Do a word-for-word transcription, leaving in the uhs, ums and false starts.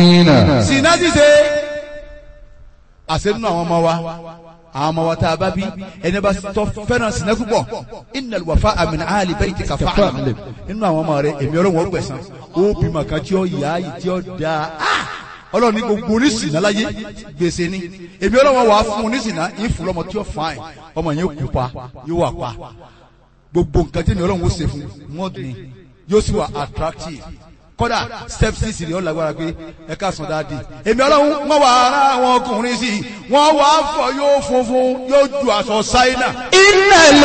Sìnà ṣíṣe àṣẹ nínú àwọn ọmọ wa àwọn ọmọ wa tá a bá bí ẹni bá tọ́ fẹ́ràn sìnà púpọ̀ innal wafa'a min ahli baytika fa'lam nínú àwọn ọmọ rẹ èmi ọlọ́wọ́ gbẹ̀sán ó bímọ kan tí ó yá yìí tí ó dáa ọlọ́run ní gbogbo oníṣìnà láyé gbèsè ni èmi ọlọ́wọ́ wà á fún oníṣìnà yìí fún lọ́mọ tí ó fàáyìn ọmọ yẹn kú pa yóò wà pa gbogbo nǹkan tí èmi ọlọ́run ó ṣe fún mọ́ọ̀dù ni yóò sì wà attractive kódà step six rẹ̀ ó lágbára pé ẹ ká sùn dáadé èmi ọlọ́run wọ́n wà ara àwọn ọkùnrin sí wọ́n wà á fọ yóò funfun yóò ju aṣọ ṣáínà.